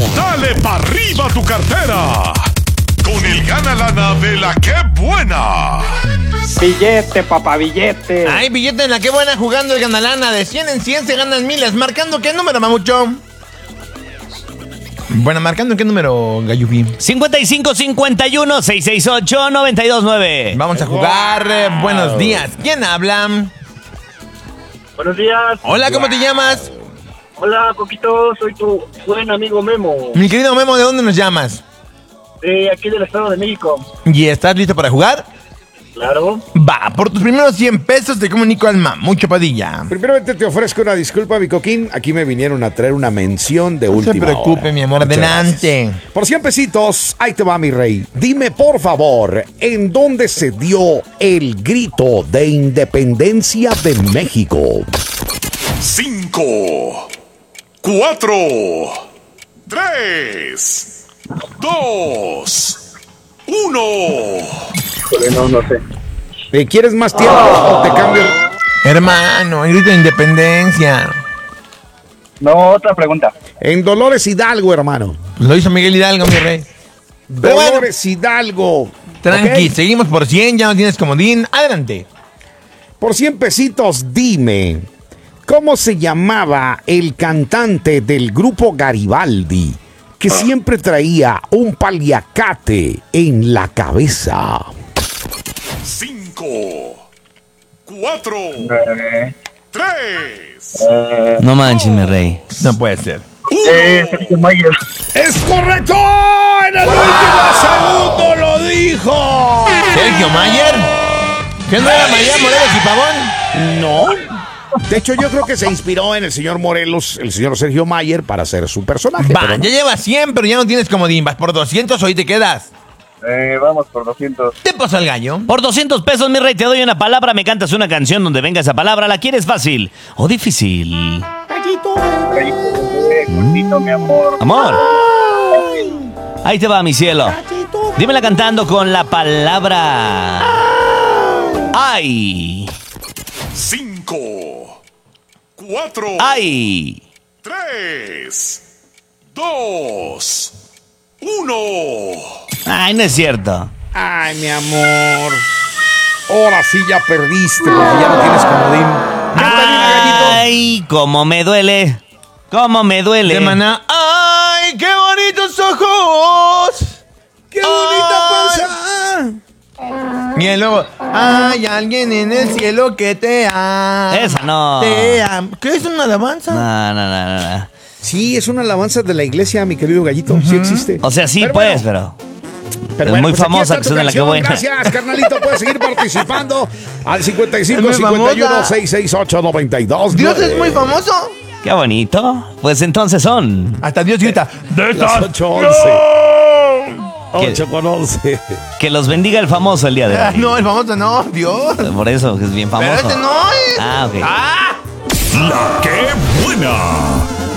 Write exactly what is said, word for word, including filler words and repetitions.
Dale pa' arriba tu cartera con el gana lana de la que buena. Billete, papá, billete. Ay, billete en la que buena jugando el ganalana. De cien en cien se ganan miles. ¿Marcando qué número, mamucho? Bueno, ¿marcando qué número, Gayubi? cincuenta y cinco cincuenta y uno seiscientos sesenta y ocho noventa y dos nueve. Vamos a jugar. Wow. Buenos días. ¿Quién habla? Buenos días. Hola, ¿cómo wow. te llamas? Hola, Coquito. Soy tu buen amigo Memo. Mi querido Memo, ¿de dónde nos llamas? De aquí del Estado de México. ¿Y estás listo para jugar? Claro. Va, por tus primeros cien pesos te comunico al Mamucho Padilla. Primeramente te ofrezco una disculpa, mi coquín. Aquí me vinieron a traer una mención de no última hora. No se preocupe, mi amor, Muchas adelante. Gracias. Por cien pesitos, ahí te va, mi rey. Dime, por favor, ¿en dónde se dio el grito de independencia de México? Cinco, cuatro, tres, dos, uno. No, no sé. ¿Te quieres más tiempo oh. o te cambio? Hermano, el grito de independencia. No, otra pregunta. En Dolores Hidalgo, hermano. Lo hizo Miguel Hidalgo, mi rey. Dolores bueno, Hidalgo. Tranqui, okay. Seguimos por cien, ya no tienes comodín. Adelante. Por cien pesitos, dime, ¿cómo se llamaba el cantante del grupo Garibaldi que siempre traía un paliacate en la cabeza? Cinco, cuatro, eh. tres. Eh. No manches, mi rey. No puede ser. Eh, Sergio Mayer. ¡Es correcto! ¡En el último segundo lo dijo! ¿Sergio Mayer? ¿Qué no era María Morelos y Pavón? No. De hecho, yo creo que se inspiró en el señor Morelos, el señor Sergio Mayer, para hacer su personaje. Va, pero no. Ya llevas cien, pero ya no tienes comodín. Vas por doscientos, hoy te quedas. Eh, vamos por doscientos. ¿Te pasó el gallo? Por doscientos pesos, mi rey, te doy una palabra, me cantas una canción donde venga esa palabra. ¿La quieres fácil o difícil? Gallito. Gallito, bebé, cortito, mi amor. Amor. Ahí te va, mi cielo. Dímela cantando con la palabra... ¡Ay! Cinco, cuatro, ¡Ay! tres, dos, uno. Ay, no es cierto. Ay, mi amor. Ahora sí ya perdiste porque ya no tienes comodín. Ay, cómo me duele. Cómo me duele. De Maná. Ay, qué bonitos ojos. Qué bonita panza. Y luego, hay alguien en el cielo que te ama. Esa no. Te ama. ¿Qué es una alabanza? No, no, no, no, no. Sí, es una alabanza de la iglesia, mi querido Gallito. Uh-huh. Sí existe. O sea, sí, pero pues, bueno. pero... Pero es bueno, muy pues famosa que suena la que buena. Gracias, carnalito. Puedes seguir participando al cincuenta y cinco cincuenta y uno seiscientos sesenta y ocho noventa y dos. Dios es muy famoso. Qué bonito. Pues entonces son... Hasta Dios grita. De las ocho once. ocho con once. Que los bendiga el famoso el día de hoy. No, el famoso no, Dios. Por eso, que es bien famoso. Pero este no es. Ah, ok. ¡Ah! La que buena.